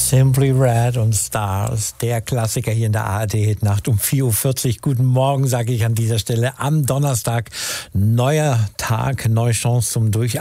Simply Red und Stars, der Klassiker hier in der ARD-Hitnacht um 4:40 Uhr. Guten Morgen, sage ich an dieser Stelle am Donnerstag. Neuer Tag, neue Chance zum Durchatmen.